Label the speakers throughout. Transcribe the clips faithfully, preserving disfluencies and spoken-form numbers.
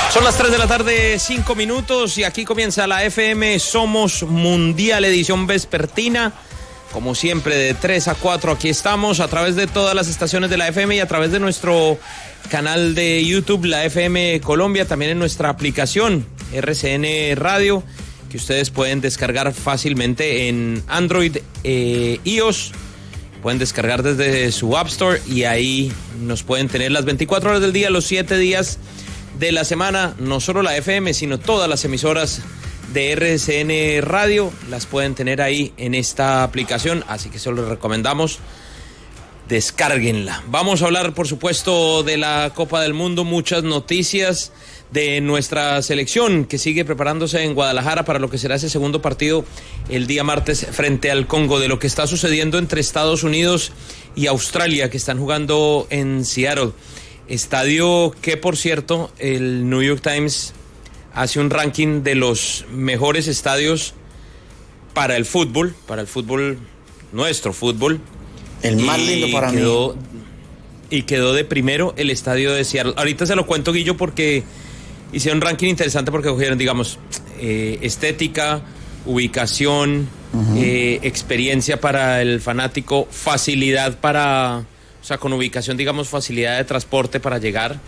Speaker 1: Son las tres de la tarde, cinco minutos, y aquí comienza la F M Somos Mundial, edición vespertina. Como siempre, de tres a cuatro, aquí estamos a través de todas las estaciones de la F M y a través de nuestro canal de YouTube, la F M Colombia, también en nuestra aplicación R C N Radio, que ustedes pueden descargar fácilmente en Android, eh, iOS. Pueden descargar desde su App Store y ahí nos pueden tener las veinticuatro horas del día, los siete días de la semana. No solo la F M, sino todas las emisoras de R C N Radio las pueden tener ahí en esta aplicación, así que se los recomendamos, descárguenla. Vamos a hablar, por supuesto, de la Copa del Mundo, muchas noticias de nuestra selección que sigue preparándose en Guadalajara para lo que será ese segundo partido el día martes frente al Congo, de lo que está sucediendo entre Estados Unidos y Australia, que están jugando en Seattle. Estadio que, por cierto, el New York Times hace un ranking de los mejores estadios para el fútbol, para el fútbol, nuestro fútbol.
Speaker 2: El más lindo para
Speaker 1: quedó,
Speaker 2: mí.
Speaker 1: Y quedó de primero el estadio de Seattle. Ahorita se lo cuento, Guillo, porque hicieron un ranking interesante porque cogieron, digamos, eh, estética, ubicación, uh-huh. eh, experiencia para el fanático, facilidad para, o sea, con ubicación, digamos, facilidad de transporte para llegar.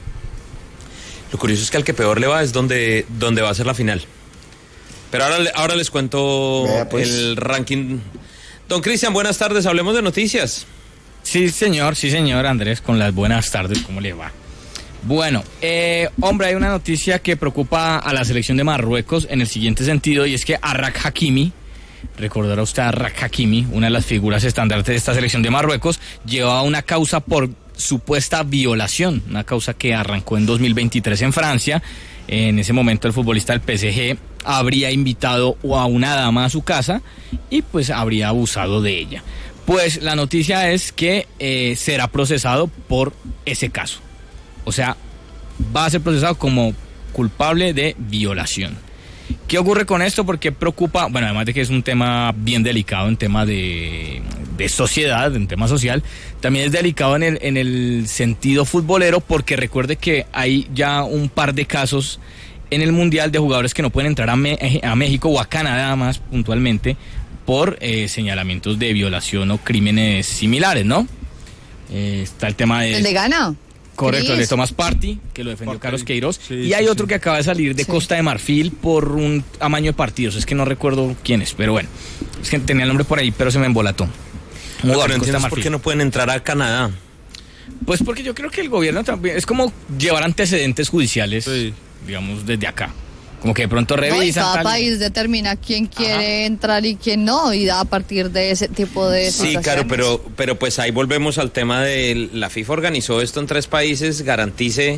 Speaker 1: Lo curioso es que al que peor le va es donde, donde va a ser la final. Pero ahora, ahora les cuento Vea, pues. el ranking. Don Cristian, buenas tardes, hablemos de noticias.
Speaker 3: Sí, señor, sí, señor, Andrés, con las buenas tardes, ¿cómo le va? Bueno, eh, hombre, hay una noticia que preocupa a la selección de Marruecos en el siguiente sentido, y es que Achraf Hakimi, recordará usted a Achraf Hakimi, una de las figuras estandartes de esta selección de Marruecos, llevaba una causa por supuesta violación, una causa que arrancó en dos mil veintitrés en Francia. En ese momento el futbolista del P S G habría invitado a una dama a su casa y pues habría abusado de ella. Pues la noticia es que eh, será procesado por ese caso. O sea, va a ser procesado como culpable de violación. ¿Qué ocurre con esto? Porque preocupa, bueno, además de que es un tema bien delicado en tema de, de sociedad, en tema social, también es delicado en el, en el sentido futbolero, porque recuerde que hay ya un par de casos en el Mundial de jugadores que no pueden entrar a, Me- a México o a Canadá más puntualmente por eh, señalamientos de violación o crímenes similares, ¿no? Eh, está el tema de...
Speaker 4: ¿El de Ghana?
Speaker 3: Correcto, el de Thomas Partey, que lo defendió Partey. Carlos Queiroz. Sí, y hay sí, otro sí. que acaba de salir de sí. Costa de Marfil por un amaño de partidos. Es que no recuerdo quién es, pero bueno. Es que tenía el nombre por ahí, pero se me embolató.
Speaker 1: No, pero entiendes por qué no pueden entrar a Canadá.
Speaker 3: Pues porque yo creo que el gobierno también... Es como llevar antecedentes judiciales, sí. digamos, desde acá. Como que de pronto revisan. No, y
Speaker 4: cada
Speaker 3: tal.
Speaker 4: país determina quién quiere Ajá. entrar y quién no, y da a partir de ese tipo de
Speaker 1: Sí, claro, pero, pero pues ahí volvemos al tema de la FIFA organizó esto en tres países, garantice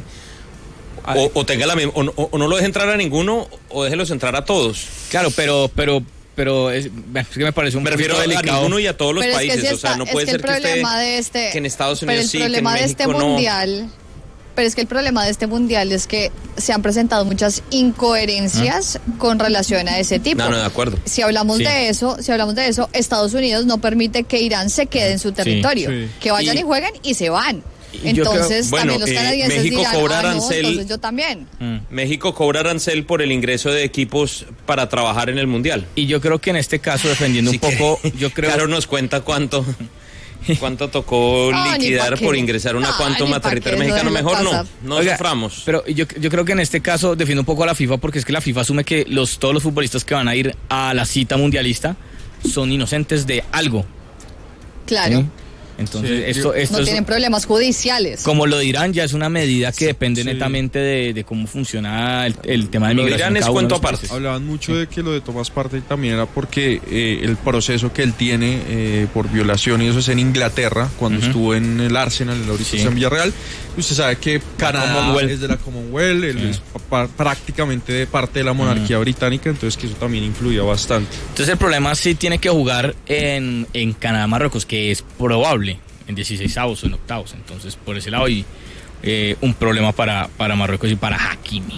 Speaker 1: o, o tenga la o, o, o no lo deje entrar a ninguno o déjelos entrar a todos.
Speaker 3: Claro, pero pero pero es, es que me parece un
Speaker 1: prefiero a ninguno y a todos los
Speaker 4: pero
Speaker 1: países,
Speaker 4: es que si
Speaker 1: está, o sea, no puede
Speaker 4: es que
Speaker 1: ser que,
Speaker 4: problema
Speaker 1: esté,
Speaker 4: de este,
Speaker 1: que en Estados Unidos sí,
Speaker 4: que en México
Speaker 1: de este
Speaker 4: no. Mundial, pero es que el problema de este mundial es que se han presentado muchas incoherencias ¿Ah? con relación a ese tipo.
Speaker 1: No, no, de acuerdo.
Speaker 4: Si hablamos sí. de eso, si hablamos de eso, Estados Unidos no permite que Irán se quede en su territorio, sí, sí. que vayan y, y jueguen y se van. Entonces,
Speaker 1: creo,
Speaker 4: también
Speaker 1: bueno,
Speaker 4: los canadienses
Speaker 1: eh, México
Speaker 4: dirán,
Speaker 1: cobra
Speaker 4: ah, no,
Speaker 1: arancel,
Speaker 4: entonces yo también.
Speaker 1: Mm. México cobra arancel por el ingreso de equipos para trabajar en el mundial.
Speaker 3: Y yo creo que en este caso, defendiendo
Speaker 1: Así
Speaker 3: un poco, yo creo...
Speaker 1: Claro, nos cuenta cuánto... ¿Cuánto tocó no, liquidar por ingresar una no, cuantoma a territorio mexicano? Mejor no, no suframos.
Speaker 3: Pero yo, yo creo que en este caso defiendo un poco a la FIFA, porque es que la FIFA asume que los, todos los futbolistas que van a ir a la cita mundialista son inocentes de algo.
Speaker 4: Claro.
Speaker 3: ¿Sí? Entonces, sí, esto, esto
Speaker 4: no
Speaker 3: es,
Speaker 4: tienen problemas judiciales.
Speaker 3: Como lo dirán, ya es una medida que depende sí. netamente de, de cómo funciona el, el tema de migración.
Speaker 1: Lo dirán es cuento aparte.
Speaker 5: Hablaban mucho sí. de que lo de Thomas Partey también era porque eh, el proceso que él tiene eh, por violación, y eso es en Inglaterra, cuando uh-huh. estuvo en el Arsenal, en la Horizonte sí. en Villarreal. Usted sabe que Canadá es de la Commonwealth, él sí. es pa- prácticamente de parte de la monarquía uh-huh. británica, entonces que eso también influía bastante.
Speaker 3: Entonces el problema sí tiene que jugar en, en Canadá, Marruecos, que es probable en dieciseisavos o en octavos, entonces por ese lado hay eh, un problema para, para Marruecos y para Hakimi.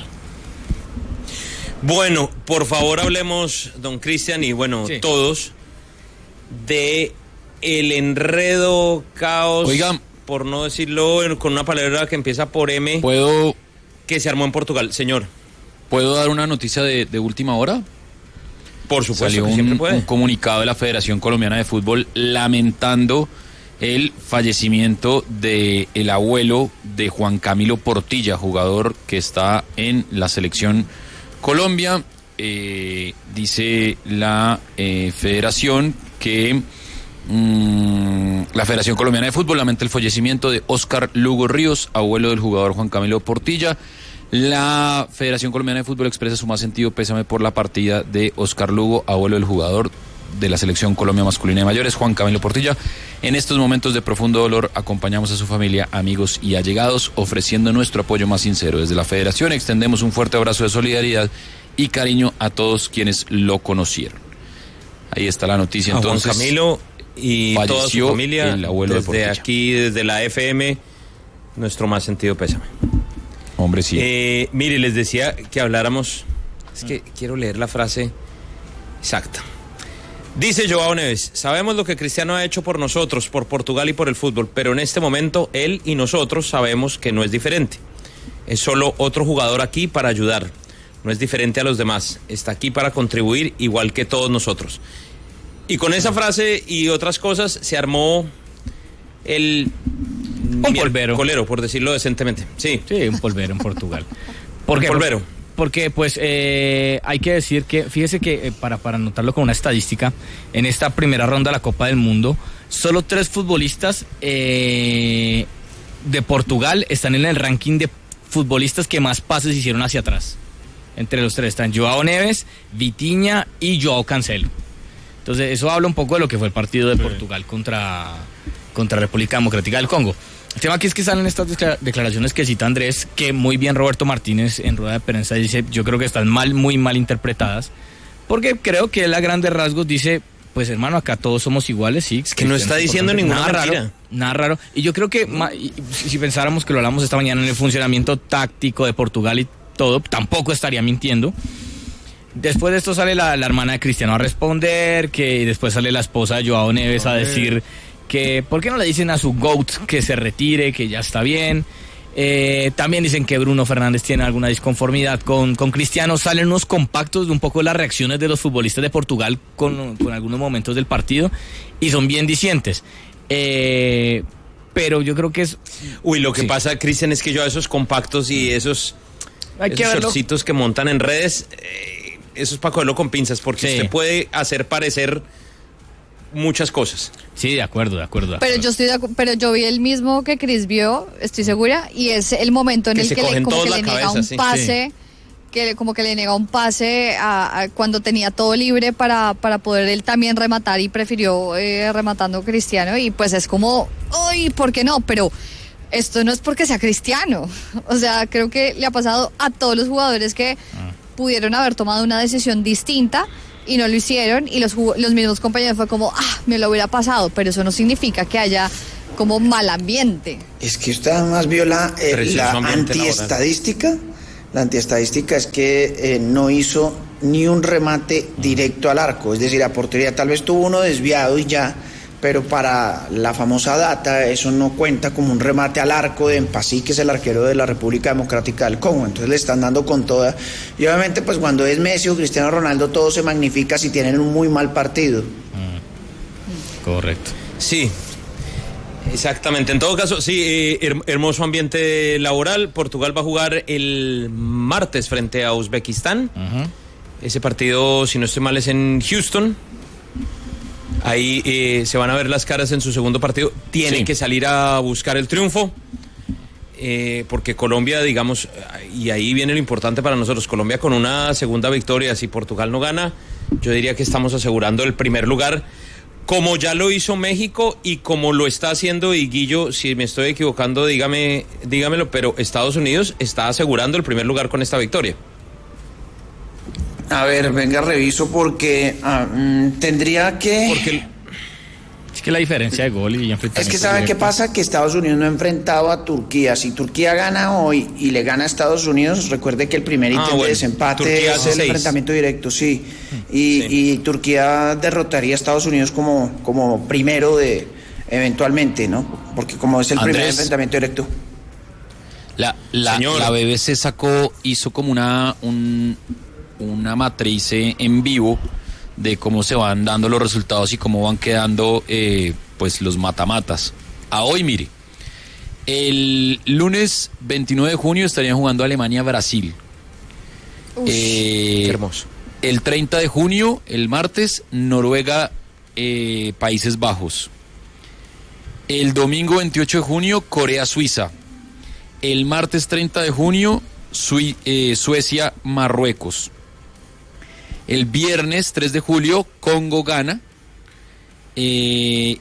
Speaker 1: Bueno, por favor hablemos, don Cristian, y bueno, sí. todos, de el enredo, caos,
Speaker 3: Oigan,
Speaker 1: por no decirlo con una palabra que empieza por M.
Speaker 3: ¿Puedo
Speaker 1: que se armó en Portugal. Señor.
Speaker 6: ¿Puedo dar una noticia de, de última hora?
Speaker 1: Por supuesto,
Speaker 6: Salió
Speaker 1: que
Speaker 6: un,
Speaker 1: siempre puede.
Speaker 6: un comunicado de la Federación Colombiana de Fútbol lamentando el fallecimiento de el abuelo de Juan Camilo Portilla, jugador que está en la selección Colombia. Eh, dice la eh, Federación que mmm, la Federación Colombiana de Fútbol lamenta el fallecimiento de Óscar Lugo Ríos, abuelo del jugador Juan Camilo Portilla. La Federación Colombiana de Fútbol expresa su más sentido pésame por la partida de Óscar Lugo, abuelo del jugador de la Selección Colombia masculina de mayores, Juan Camilo Portilla. En estos momentos de profundo dolor acompañamos a su familia, amigos y allegados, ofreciendo nuestro apoyo más sincero. Desde la Federación extendemos un fuerte abrazo de solidaridad y cariño a todos quienes lo conocieron. Ahí está la noticia.
Speaker 1: A
Speaker 6: Entonces,
Speaker 1: Juan Camilo y toda su familia,
Speaker 6: el abuelo
Speaker 1: desde
Speaker 6: de
Speaker 1: aquí, desde la F M, nuestro más sentido pésame.
Speaker 6: Hombre, sí.
Speaker 1: Eh, mire, les decía que habláramos, es que quiero leer la frase exacta. Dice Joao Neves, sabemos lo que Cristiano ha hecho por nosotros, por Portugal y por el fútbol, pero en este momento él y nosotros sabemos que no es diferente. Es solo otro jugador aquí para ayudar, no es diferente a los demás, está aquí para contribuir igual que todos nosotros. Y con esa frase y otras cosas se armó el...
Speaker 3: Un polvero.
Speaker 1: Colero, por decirlo decentemente. Sí.
Speaker 3: Sí, un polvero en Portugal. ¿Por qué?
Speaker 1: Un polvero.
Speaker 3: Porque, pues, eh, hay que decir que, fíjese que, eh, para, para anotarlo con una estadística, en esta primera ronda de la Copa del Mundo, solo tres futbolistas eh, de Portugal están en el ranking de futbolistas que más pases hicieron hacia atrás. Entre los tres están Joao Neves, Vitinha y Joao Cancelo. Entonces, eso habla un poco de lo que fue el partido de Portugal contra, contra República Democrática del Congo. El tema aquí es que salen estas declaraciones que cita Andrés, que muy bien Roberto Martínez en rueda de prensa dice, yo creo que están mal, muy mal interpretadas, porque creo que él a grandes rasgos dice, pues hermano, acá todos somos iguales, sí.
Speaker 1: Es que no está diciendo ninguna
Speaker 3: nada
Speaker 1: mentira.
Speaker 3: Raro, nada raro. Y yo creo que si pensáramos que lo hablamos esta mañana en el funcionamiento táctico de Portugal y todo, tampoco estaría mintiendo. Después de esto sale la, la hermana de Cristiano a responder, que después sale la esposa de Joao Neves a decir que ¿por qué no le dicen a su GOAT que se retire, que ya está bien? Eh, también dicen que Bruno Fernández tiene alguna disconformidad con, con Cristiano. Salen unos compactos de un poco las reacciones de los futbolistas de Portugal con, con algunos momentos del partido y son bien dicientes. Eh, pero yo creo que es...
Speaker 1: Uy, lo que
Speaker 3: sí.
Speaker 1: pasa, Cristian, es que yo a esos compactos y esos,
Speaker 3: Hay que
Speaker 1: esos
Speaker 3: verlo.
Speaker 1: shortcitos que montan en redes, eh, eso es para cogerlo con pinzas, porque
Speaker 3: Sí.
Speaker 1: usted puede hacer parecer muchas cosas.
Speaker 3: Sí, de acuerdo, de acuerdo. De
Speaker 4: Pero
Speaker 3: acuerdo.
Speaker 4: yo estoy de acu- pero yo vi el mismo que Chris vio, estoy segura, y es el momento en
Speaker 1: Que
Speaker 4: el
Speaker 1: se
Speaker 4: que le,
Speaker 1: cogen
Speaker 4: como
Speaker 1: todos
Speaker 4: que
Speaker 1: la
Speaker 4: le niega
Speaker 1: cabeza,
Speaker 4: un
Speaker 1: sí.
Speaker 4: pase, que le- como que le niega un pase a, a cuando tenía todo libre para, para poder él también rematar y prefirió eh, rematando Cristiano, y pues es como, uy, ¿por qué no? Pero esto no es porque sea Cristiano, o sea, creo que le ha pasado a todos los jugadores que
Speaker 3: Ah.
Speaker 4: pudieron haber tomado una decisión distinta y no lo hicieron, y los, los mismos compañeros fue como, ah, me lo hubiera pasado, pero eso no significa que haya como mal ambiente.
Speaker 2: Es que usted además vio la, eh,
Speaker 1: Precioso
Speaker 2: la
Speaker 1: ambiente
Speaker 2: antiestadística. La antiestadística es que eh, no hizo ni un remate directo al arco, es decir, a portería tal vez tuvo uno desviado y ya, pero para la famosa data eso no cuenta como un remate al arco de Empasí, que es el arquero de la República Democrática del Congo. Entonces le están dando con toda, y obviamente pues cuando es Messi o Cristiano Ronaldo todo se magnifica si tienen un muy mal partido.
Speaker 3: Correcto.
Speaker 1: Sí, exactamente. En todo caso, sí, eh, her- hermoso ambiente laboral. Portugal va a jugar el martes frente a Uzbekistán.
Speaker 3: Ajá.
Speaker 1: Ese partido, si no estoy mal, es en Houston. Ahí eh, se van a ver las caras en su segundo partido. Tienen
Speaker 3: Sí.
Speaker 1: que salir a buscar el triunfo. Eh, porque Colombia, digamos, y ahí viene lo importante para nosotros, Colombia con una segunda victoria, si Portugal no gana, yo diría que estamos asegurando el primer lugar, como ya lo hizo México y como lo está haciendo, y Guillo, si me estoy equivocando, dígame, dígamelo, pero Estados Unidos está asegurando el primer lugar con esta victoria.
Speaker 2: A ver, venga, reviso porque ah, mm, tendría que...
Speaker 1: Porque el-
Speaker 3: Es que la diferencia de gol y
Speaker 2: Es
Speaker 3: enfrentamiento
Speaker 2: que ¿saben qué
Speaker 3: directo.
Speaker 2: pasa? Que Estados Unidos no ha enfrentado a Turquía. Si Turquía gana hoy y le gana a Estados Unidos, recuerde que el primer ítem
Speaker 1: Ah,
Speaker 2: de
Speaker 1: bueno.
Speaker 2: desempate
Speaker 1: Turquía
Speaker 2: es
Speaker 1: hace
Speaker 2: el
Speaker 1: seis.
Speaker 2: enfrentamiento directo, sí. Y,
Speaker 1: Sí.
Speaker 2: y Turquía derrotaría a Estados Unidos como, como primero de eventualmente, ¿no? Porque como es el primer
Speaker 6: Andrés.
Speaker 2: enfrentamiento directo.
Speaker 6: La, la, la B B C sacó, hizo como una, un, una matriz en vivo de cómo se van dando los resultados y cómo van quedando eh, pues los matamatas. A hoy, mire, el lunes veintinueve de junio estarían jugando Alemania-Brasil. Eh,
Speaker 1: qué hermoso.
Speaker 6: El treinta de junio, el martes, Noruega, eh, Países Bajos. El domingo veintiocho de junio, Corea-Suiza. El martes treinta de junio, Sui- eh, Suecia-Marruecos. El viernes tres de julio, Congo-Ghana. Eh,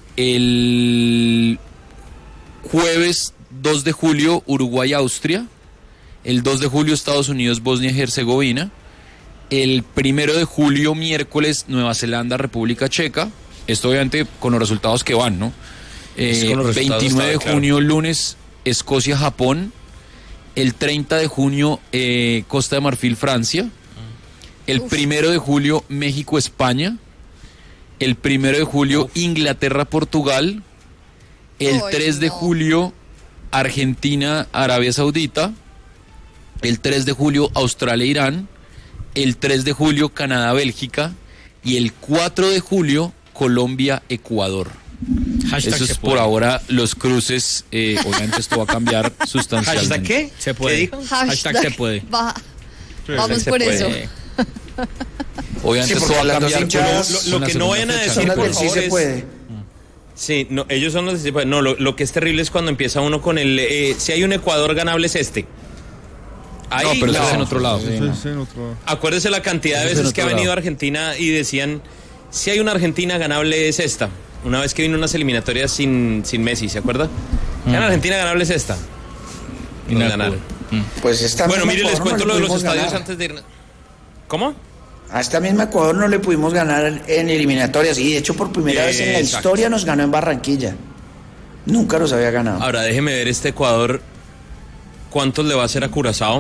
Speaker 6: el jueves dos de julio, Uruguay-Austria. El dos de julio, Estados Unidos-Bosnia y Herzegovina. El primero de julio, miércoles, Nueva Zelanda-República Checa. Esto obviamente con los resultados que van, ¿no? Eh,
Speaker 1: con los
Speaker 6: veintinueve de
Speaker 1: claro.
Speaker 6: junio, lunes, Escocia-Japón. El treinta de junio, eh, Costa de Marfil, Francia. El Uf. primero de julio, México-España. El primero de julio, Inglaterra-Portugal. El Ay, tres de no. julio, Argentina-Arabia Saudita. El tres de julio, Australia-Irán. El tres de julio, Canadá-Bélgica. Y el cuatro de julio, Colombia-Ecuador. Hashtag Eso es por ahora los cruces. Eh, obviamente esto va a cambiar sustancialmente.
Speaker 1: ¿Hashtag qué?
Speaker 3: Se puede.
Speaker 1: ¿Qué
Speaker 3: Hashtag, Hashtag se puede.
Speaker 4: Va. Sí, Vamos por
Speaker 1: puede.
Speaker 4: eso.
Speaker 6: Obviamente
Speaker 2: sí,
Speaker 6: esto va a cambiar.
Speaker 2: Hinchas,
Speaker 1: lo, lo, lo que no vayan a decir, por
Speaker 2: sí se puede.
Speaker 1: Sí, no, ellos son los que sí se puede. No, lo, lo que es terrible es cuando empieza uno con el... Eh, si hay un Ecuador ganable es este.
Speaker 6: Ahí, no, pero no. eso es en otro lado. Sí, no.
Speaker 5: Sí, en otro...
Speaker 1: Acuérdese la cantidad de veces que ha venido lado. Argentina y decían, si hay una Argentina ganable es esta. Una vez que vino unas eliminatorias sin, sin Messi, ¿se acuerda? Mm. Si hay una Argentina ganable es esta. Y no ganaron.
Speaker 2: Mm. Pues esta
Speaker 1: bueno, mire, les cuento
Speaker 2: no
Speaker 1: lo de los estadios
Speaker 2: ganar.
Speaker 1: antes de ir. ¿Cómo?
Speaker 2: A esta misma Ecuador no le pudimos ganar en eliminatorias y de hecho por primera eh, vez en la exacto. historia nos ganó en Barranquilla. Nunca nos había ganado.
Speaker 1: Ahora déjeme ver este Ecuador, cuántos le va a hacer a Curazao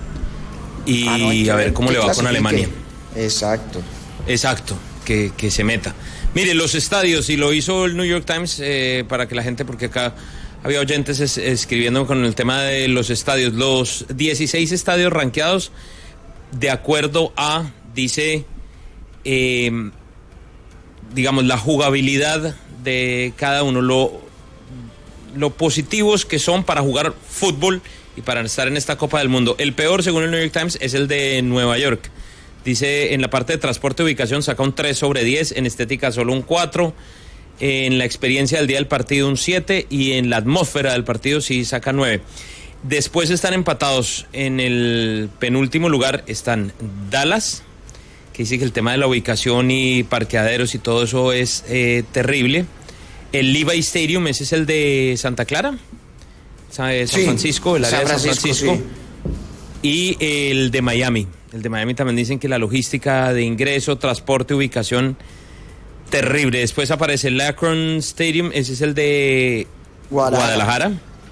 Speaker 1: y ah, no, a ver cómo le va con Alemania.
Speaker 2: Exacto.
Speaker 1: Exacto, que, que se meta. Mire, los estadios, y lo hizo el New York Times eh, para que la gente, porque acá había oyentes es, escribiendo con el tema de los estadios, los dieciséis estadios rankeados de acuerdo a, dice, eh, digamos, la jugabilidad de cada uno, lo, lo positivos que son para jugar fútbol y para estar en esta Copa del Mundo. El peor, según el New York Times, es el de Nueva York. Dice, en la parte de transporte y ubicación saca un tres sobre diez, en estética solo un cuatro, en la experiencia del día del partido un siete y en la atmósfera del partido sí saca nueve. Después están empatados en el penúltimo lugar, están Dallas, que dice que el tema de la ubicación y parqueaderos y todo eso es eh, terrible. El Levi Stadium, ese es el de Santa Clara, San
Speaker 2: sí,
Speaker 1: Francisco, el área
Speaker 2: San
Speaker 1: Francisco, de San Francisco. Sí. Y el de Miami. El de Miami también dicen que la logística de ingreso, transporte, ubicación, terrible. Después aparece el Akron Stadium, ese es el de Guadalajara. Guadalajara.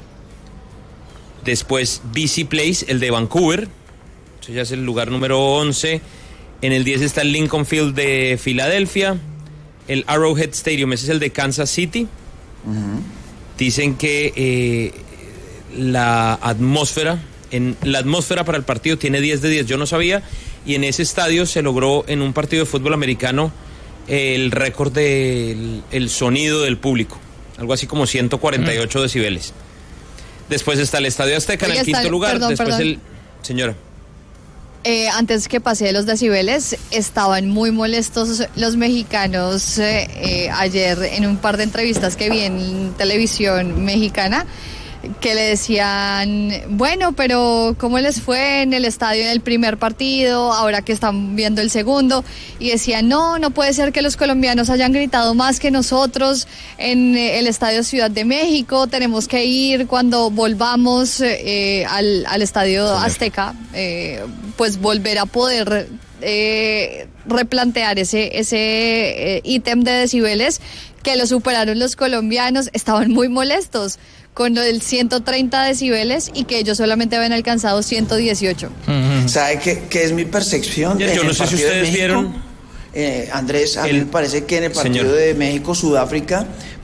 Speaker 1: Después B C Place, el de Vancouver, eso ya es el lugar número once. En el diez está el Lincoln Field de Filadelfia. El Arrowhead Stadium, ese es el de Kansas City. Uh-huh. Dicen que eh, la atmósfera, en la atmósfera para el partido tiene diez de diez, yo no sabía, y en ese estadio se logró en un partido de fútbol americano el récord del el sonido del público, algo así como ciento cuarenta y ocho uh-huh. decibeles. Después está el Estadio Azteca. Oye, en el quinto está, lugar, perdón, después perdón. el... Señora.
Speaker 4: Eh, antes que pase de los decibeles, estaban muy molestos los mexicanos eh, eh, ayer en un par de entrevistas que vi en televisión mexicana, que le decían, bueno, pero ¿cómo les fue en el estadio en el primer partido, ahora que están viendo el segundo? Y decían, no, no puede ser que los colombianos hayan gritado más que nosotros en el estadio Ciudad de México, tenemos que ir cuando volvamos eh, al, al estadio Azteca, eh, pues volver a poder eh, replantear ese ese ítem eh, de decibeles, que lo superaron los colombianos, estaban muy molestos con el ciento treinta decibeles y que ellos solamente habían alcanzado ciento dieciocho.
Speaker 2: Uh-huh. ¿Sabe qué, qué es mi percepción?
Speaker 1: Yo, yo no sé si ustedes
Speaker 2: México,
Speaker 1: vieron.
Speaker 2: Eh, Andrés, a el, mí me parece que en el partido
Speaker 1: señor.
Speaker 2: de México-Sudáfrica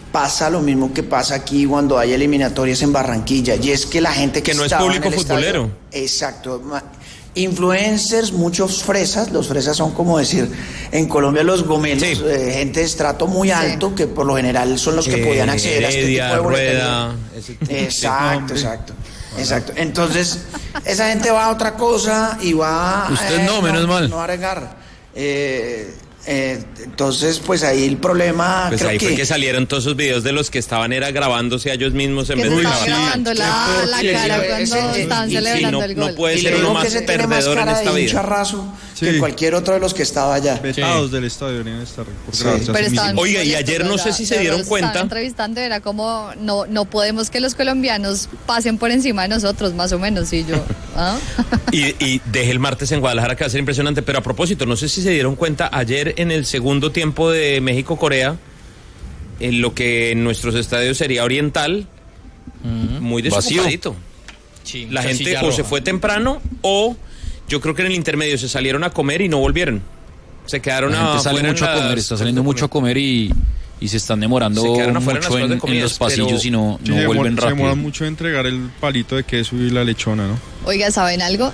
Speaker 2: pasa lo mismo que pasa aquí cuando hay eliminatorias en Barranquilla, y es que la gente que,
Speaker 1: que no es
Speaker 2: estaba
Speaker 1: público
Speaker 2: en el
Speaker 1: futbolero.
Speaker 2: Estadio, exacto. Influencers, muchos fresas, los fresas son como decir en Colombia los gomelos, sí. eh, gente de estrato muy alto, sí. que por lo general son los que eh, podían acceder
Speaker 1: Heredia,
Speaker 2: a este tipo de
Speaker 1: rueda,
Speaker 2: exacto, exacto, exacto. Entonces, esa gente va a otra cosa y va
Speaker 6: Usted
Speaker 2: eh,
Speaker 6: no, menos
Speaker 2: no,
Speaker 6: mal.
Speaker 2: No a regar. Eh, Eh, entonces, pues ahí el problema.
Speaker 1: Pues
Speaker 2: creo
Speaker 1: ahí
Speaker 2: que...
Speaker 1: fue que salieron todos esos videos de los que estaban era grabándose a ellos mismos en vez de
Speaker 4: grabar. grabando la, la cara cuando ese, estaban celebrando
Speaker 1: no,
Speaker 4: el gol.
Speaker 1: No puede ser uno más perdedor en esta vida.
Speaker 2: Un charrazo sí. que cualquier otro de los que estaba allá.
Speaker 5: Vetados
Speaker 2: sí.
Speaker 5: del estadio deberían estar por
Speaker 2: sí.
Speaker 1: Pero Oiga, y ayer no sé si se dieron cuenta.
Speaker 4: Estaban entrevistando, era como no, no podemos que los colombianos pasen por encima de nosotros, más o menos. Y yo. ¿ah?
Speaker 1: y, y dejé el martes en Guadalajara, que va a ser impresionante. Pero a propósito, no sé si se dieron cuenta, ayer en el segundo tiempo de México-Corea, en lo que en nuestros estadios sería oriental, mm, muy desocupadito. Sí, la gente o roja. se fue temprano o yo creo que en el intermedio se salieron a comer y no volvieron. Se quedaron
Speaker 6: la gente sale mucho a comer, está saliendo mucho a comer y, y se están demorando mucho en, en, comidas, en los pasillos y no, no
Speaker 5: sí,
Speaker 6: vuelven
Speaker 5: se
Speaker 6: rápido.
Speaker 5: Se demora mucho en entregar el palito de queso y la lechona, ¿no?
Speaker 4: Oiga, ¿saben algo?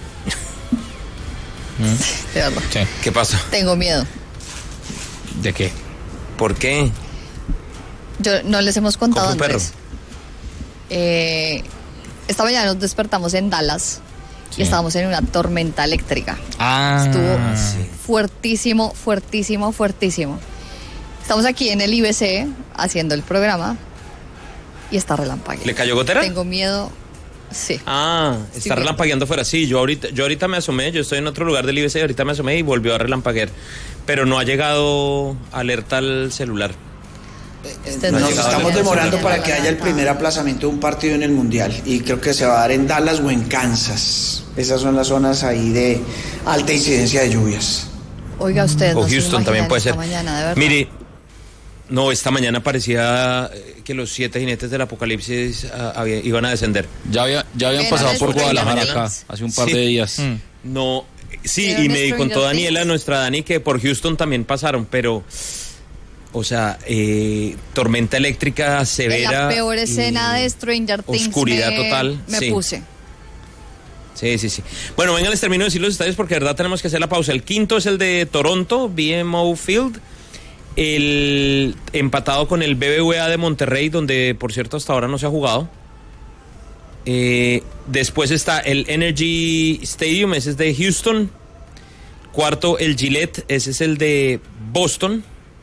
Speaker 1: ¿Mm? De verdad. Sí. ¿Qué pasa?
Speaker 4: Tengo miedo.
Speaker 1: ¿De qué? ¿Por qué?
Speaker 4: Yo no les hemos contado
Speaker 1: antes. Perro.
Speaker 4: Eh, esta mañana nos despertamos en Dallas sí. y estábamos en una tormenta eléctrica.
Speaker 3: Ah,
Speaker 4: Estuvo
Speaker 3: sí.
Speaker 4: fuertísimo, fuertísimo, fuertísimo. Estamos aquí en el I B C haciendo el programa y está relampagueando.
Speaker 1: ¿Le cayó gotera?
Speaker 4: Tengo miedo. Sí.
Speaker 1: Ah, está sí, relampagueando fuera. Sí, yo ahorita, yo ahorita me asomé, yo estoy en otro lugar del I B C, ahorita me asomé y volvió a relampaguear. Pero no ha llegado alerta al celular.
Speaker 2: Usted Nos estamos demorando para que haya el primer aplazamiento de un partido en el Mundial. Y creo que se va a dar en Dallas o en Kansas. Esas son las zonas ahí de alta incidencia de lluvias.
Speaker 4: Oiga, usted.
Speaker 1: O Houston no también puede ser.
Speaker 4: Mañana, de verdad.
Speaker 1: Mire, no, esta mañana parecía que los siete jinetes del apocalipsis uh, había, iban a descender.
Speaker 6: Ya, había, ya habían pasado por Guadalajara acá hace un par sí. de días.
Speaker 1: Mm. No, sí, y me contó Daniela, nuestra Dani, que por Houston también pasaron, pero, o sea, eh, tormenta eléctrica severa.
Speaker 4: La peor escena de Stranger Things.
Speaker 1: Oscuridad
Speaker 4: me,
Speaker 1: total.
Speaker 4: Me
Speaker 1: sí.
Speaker 4: puse.
Speaker 1: Sí, sí, sí. Bueno, venga, les termino de decir los estadios porque de verdad tenemos que hacer la pausa. El quinto es el de Toronto, B M O Field. El empatado con el B B V A de Monterrey, donde por cierto hasta ahora no se ha jugado. Eh, después está el Energy Stadium, ese es de Houston. Cuarto, el Gillette, ese es el de Boston.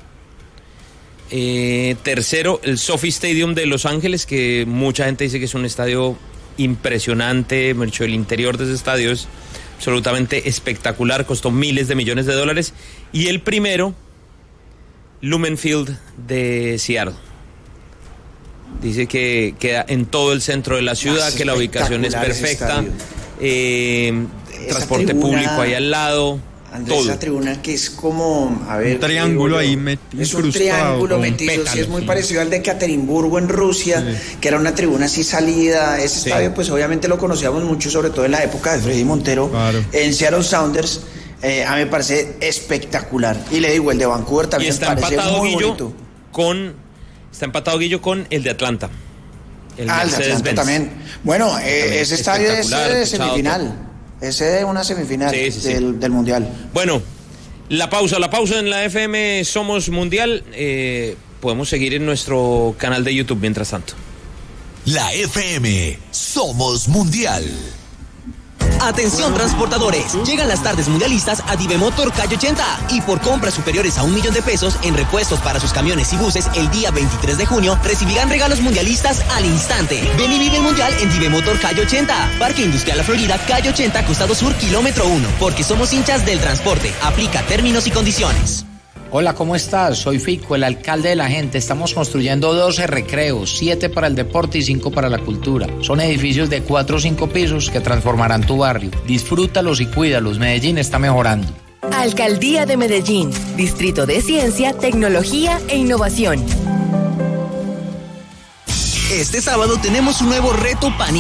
Speaker 1: Eh, tercero, el SoFi Stadium de Los Ángeles, que mucha gente dice que es un estadio impresionante. Mucho el interior de ese estadio es absolutamente espectacular, costó miles de millones de dólares. Y el primero, Lumen Field de Seattle. Dice que queda en todo el centro de la ciudad, es que la ubicación es perfecta, eh, transporte
Speaker 2: tribuna,
Speaker 1: público ahí al lado,
Speaker 2: Andrés,
Speaker 1: todo.
Speaker 2: Esa tribuna que es como, a ver,
Speaker 5: un triángulo ahí metido.
Speaker 2: Es un triángulo metido, pétalo, sí, es muy sí. parecido al de Ekaterimburgo en Rusia, sí. que era una tribuna así salida. Ese sí. estadio, pues obviamente lo conocíamos mucho, sobre todo en la época de Freddy Montero, claro. en Seattle Sounders. Eh, a mí me parece espectacular. Y le digo, el de Vancouver también me parece muy
Speaker 1: Guillo
Speaker 2: bonito.
Speaker 1: Con, está empatado Guillo con el de Atlanta.
Speaker 2: El ah, el de Atlanta Benz. También. Bueno, eh, ese estadio es de semifinal. Ese de una semifinal sí, sí, del, sí. del Mundial.
Speaker 1: Bueno, la pausa, la pausa en la F M Somos Mundial. Eh, podemos seguir en nuestro canal de YouTube mientras tanto.
Speaker 7: La F M Somos Mundial.
Speaker 8: Atención transportadores, llegan las tardes mundialistas a Divemotor Calle ochenta y por compras superiores a un millón de pesos en repuestos para sus camiones y buses el día veintitrés de junio recibirán regalos mundialistas al instante. Ven y vive el mundial en Divemotor Calle ochenta, Parque Industrial La Florida, Calle ochenta, Costado Sur, kilómetro uno, porque somos hinchas del transporte. Aplica términos y condiciones.
Speaker 9: Hola, ¿cómo estás? Soy Fico, el alcalde de la gente. Estamos construyendo doce recreos, siete para el deporte y cinco para la cultura. Son edificios de cuatro o cinco pisos que transformarán tu barrio. Disfrútalos y cuídalos. Medellín está mejorando.
Speaker 10: Alcaldía de Medellín, Distrito de Ciencia, Tecnología e Innovación.
Speaker 8: Este sábado tenemos un nuevo reto Panini.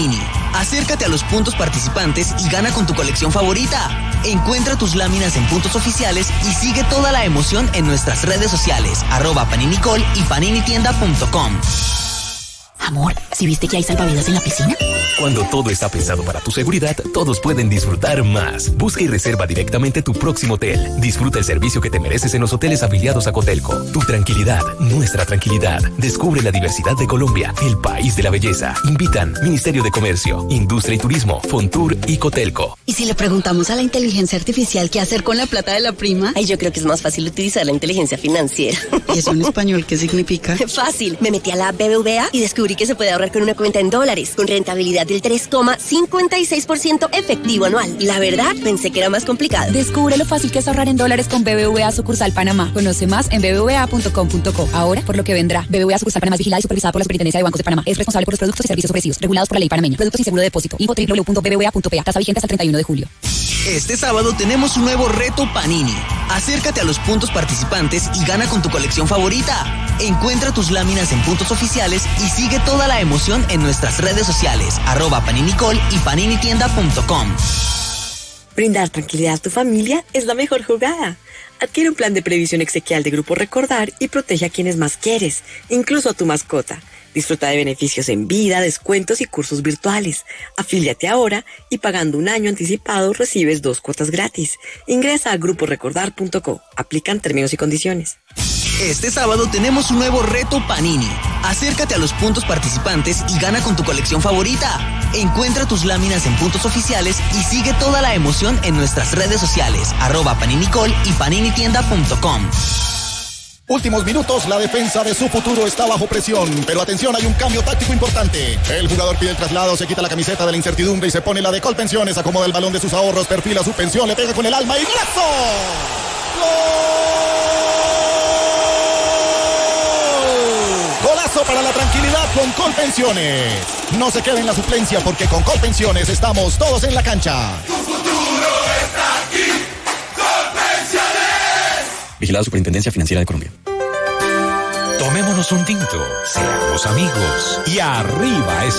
Speaker 8: Acércate a los puntos participantes y gana con tu colección favorita. Encuentra tus láminas en puntos oficiales y sigue toda la emoción en nuestras redes sociales, arroba paninicol y paninitienda punto com.
Speaker 11: Amor, ¿sí viste que hay salvavidas en la piscina?
Speaker 12: Cuando todo está pensado para tu seguridad, todos pueden disfrutar más. Busca y reserva directamente tu próximo hotel. Disfruta el servicio que te mereces en los hoteles afiliados a Cotelco. Tu tranquilidad, nuestra tranquilidad. Descubre la diversidad de Colombia, el país de la belleza. Invitan Ministerio de Comercio, Industria y Turismo, Fontur y Cotelco.
Speaker 11: ¿Y si le preguntamos a la inteligencia artificial qué hacer con la plata de la prima?
Speaker 13: Ay, yo creo que es más fácil utilizar la inteligencia financiera.
Speaker 11: ¿Y eso en español qué significa?
Speaker 13: Fácil. Me metí a la B B V A y descubrí que se puede ahorrar con una cuenta en dólares, con rentabilidad del tres coma cincuenta y seis por ciento efectivo anual. La verdad, pensé que era más complicado.
Speaker 14: Descubre lo fácil que es ahorrar en dólares con B B V A Sucursal Panamá. Conoce más en b b v a punto com punto co. Ahora, por lo que vendrá. B B V A Sucursal Panamá es vigilada y supervisada por la Superintendencia de Bancos de Panamá. Es responsable por los productos y servicios ofrecidos, regulados por la ley panameña. Productos sin seguro de depósito. Info doble u doble u doble u punto b b v a punto p a. Tasa vigente hasta el treinta y uno de julio.
Speaker 8: Este sábado tenemos un nuevo reto Panini. Acércate a los puntos participantes y gana con tu colección favorita. Encuentra tus láminas en puntos oficiales y sigue toda la emoción en nuestras redes sociales, arroba paninicol y paninitienda punto com.
Speaker 15: Brindar tranquilidad a tu familia es la mejor jugada. Adquiere un plan de previsión exequial de Grupo Recordar y protege a quienes más quieres, incluso a tu mascota. Disfruta de beneficios en vida, descuentos y cursos virtuales. Afíliate ahora y pagando un año anticipado recibes dos cuotas gratis. Ingresa a grupo recordar punto co. Aplican términos y condiciones.
Speaker 8: Este sábado tenemos un nuevo reto Panini. Acércate a los puntos participantes y gana con tu colección favorita. Encuentra tus láminas en puntos oficiales y sigue toda la emoción en nuestras redes sociales, arroba paninicol y paninitienda punto com.
Speaker 16: Últimos minutos, la defensa de su futuro está bajo presión, pero atención, hay un cambio táctico importante. El jugador pide el traslado, se quita la camiseta de la incertidumbre y se pone la de Colpensiones, acomoda el balón de sus ahorros, perfila su pensión, le pega con el alma y ¡golazo! ¡Gol! ¡Golazo para la tranquilidad con Colpensiones! No se quede en la suplencia porque con Colpensiones estamos todos en la cancha.
Speaker 17: Tu futuro está aquí. Colpensiones.
Speaker 18: Vigilada Superintendencia Financiera de Colombia.
Speaker 7: Tomémonos un tinto, seamos amigos y arriba es